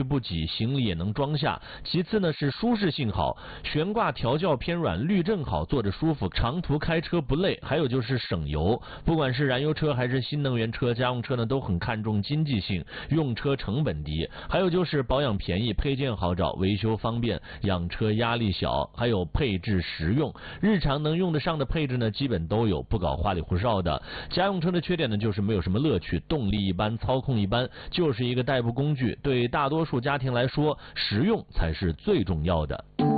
不挤，行李也能装下。其次呢是舒适性好，悬挂调教偏软，滤震好，坐着舒服，长途开车不累。还有就是省油，不管是燃油车还是新能源车、家用车呢，都很看重经济性，用车成本低。还有就是保养便宜，配件好找，维修方便，养车压力小，还有配置实用，日常能用得上的配置呢基本都有，不搞花里胡哨的。家用车的缺点呢就是没有什么乐趣，动力一般，操控一般，就是一个代步工具。对大多数家庭来说，实用才是最重要的。